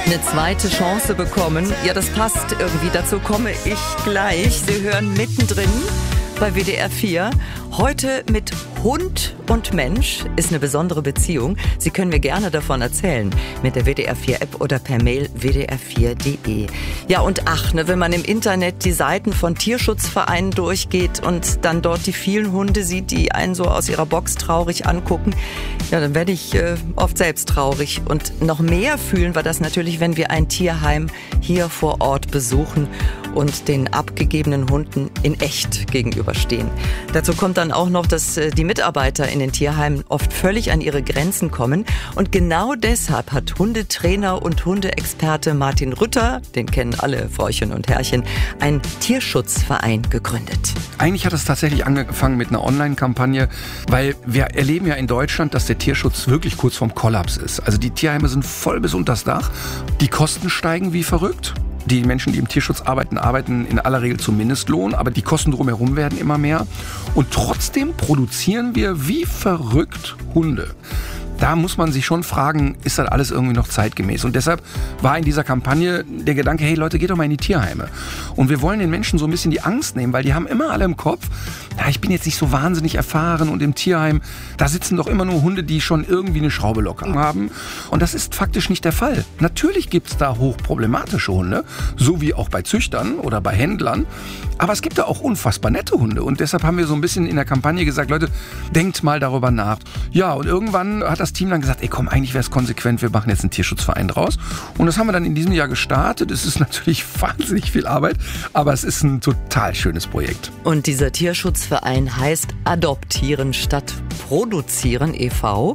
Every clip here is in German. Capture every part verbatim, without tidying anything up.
Eine zweite Chance bekommen. Ja, das passt irgendwie. Dazu komme ich gleich. Sie hören mittendrin bei W D R vier. Heute mit Hund und Mensch ist eine besondere Beziehung. Sie können mir gerne davon erzählen. Mit der W D R vier App oder per Mail w d r vier punkt d e. Ja, und ach, ne, wenn man im Internet die Seiten von Tierschutzvereinen durchgeht und dann dort die vielen Hunde sieht, die einen so aus ihrer Box traurig angucken, ja, dann werde ich äh, oft selbst traurig. Und noch mehr fühlen wir das natürlich, wenn wir ein Tierheim hier vor Ort besuchen und den abgegebenen Hunden in echt gegenüberstehen. Dazu kommt dann auch noch, dass äh, die Mitarbeiter in den Tierheimen oft völlig an ihre Grenzen kommen. Und genau deshalb hat Hundetrainer und Hundeexperte Martin Rütter, den kennen alle Frauchen und Herrchen, einen Tierschutzverein gegründet. Eigentlich hat es tatsächlich angefangen mit einer Online-Kampagne, weil wir erleben ja in Deutschland, dass der Tierschutz wirklich kurz vorm Kollaps ist. Also die Tierheime sind voll bis unters Dach, die Kosten steigen wie verrückt. Die Menschen, die im Tierschutz arbeiten, arbeiten in aller Regel zum Mindestlohn, aber die Kosten drumherum werden immer mehr. Und trotzdem produzieren wir wie verrückt Hunde. Da muss man sich schon fragen, ist das alles irgendwie noch zeitgemäß? Und deshalb war in dieser Kampagne der Gedanke, hey Leute, geht doch mal in die Tierheime. Und wir wollen den Menschen so ein bisschen die Angst nehmen, weil die haben immer alle im Kopf, ja, ich bin jetzt nicht so wahnsinnig erfahren und im Tierheim, da sitzen doch immer nur Hunde, die schon irgendwie eine Schraube locker haben. Und das ist faktisch nicht der Fall. Natürlich gibt es da hochproblematische Hunde, so wie auch bei Züchtern oder bei Händlern. Aber es gibt da auch unfassbar nette Hunde. Und deshalb haben wir so ein bisschen in der Kampagne gesagt, Leute, denkt mal darüber nach. Ja, und irgendwann hat das Team dann gesagt, ey komm, eigentlich wäre es konsequent, wir machen jetzt einen Tierschutzverein draus. Und das haben wir dann in diesem Jahr gestartet. Es ist natürlich wahnsinnig viel Arbeit, aber es ist ein total schönes Projekt. Und dieser Tierschutzverein heißt Adoptieren statt Produzieren e V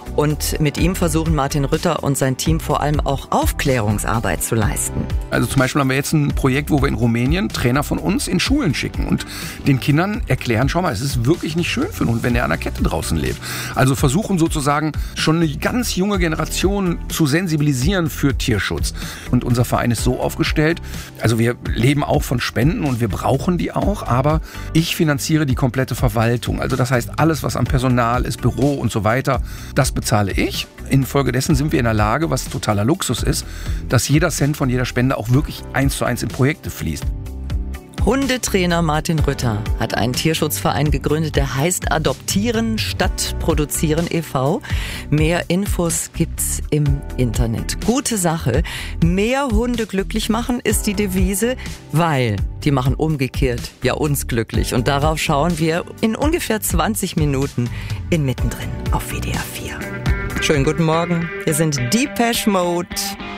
Und mit ihm versuchen Martin Rütter und sein Team vor allem auch Aufklärungsarbeit zu leisten. Also zum Beispiel haben wir jetzt ein Projekt, wo wir in Rumänien Trainer von uns in Schulen schicken und den Kindern erklären, schau mal, es ist wirklich nicht schön für einen Hund, wenn der an der Kette draußen lebt. Also versuchen sozusagen schon eine ganz junge Generation zu sensibilisieren für Tierschutz. Und unser Verein ist so aufgestellt, also wir leben auch von Spenden und wir brauchen die auch, aber ich finanziere die komplette Verwaltung. Also das heißt, alles, was am Personal ist, Büro und so weiter, das bezahle ich. Infolgedessen sind wir in der Lage, was totaler Luxus ist, dass jeder Cent von jeder Spende auch wirklich eins zu eins in Projekte fließt. Hundetrainer Martin Rütter hat einen Tierschutzverein gegründet, der heißt Adoptieren statt Produzieren e V Mehr Infos gibt's im Internet. Gute Sache. Mehr Hunde glücklich machen ist die Devise, weil die machen umgekehrt ja uns glücklich. Und darauf schauen wir in ungefähr zwanzig Minuten in Mittendrin auf W D R vier. Schönen guten Morgen. Wir sind Depeche Mode